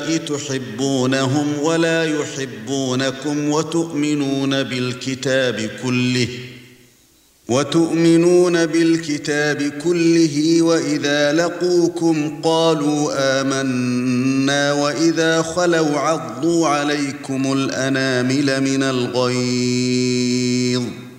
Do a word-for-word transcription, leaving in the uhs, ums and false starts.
الله تحبونهم ولا يحبونكم وتؤمنون بالكتاب كله وتؤمنون بالكتاب كله وإذا لقوكم قالوا آمنا وإذا خلوا عضوا عليكم الأنامل من الغيظ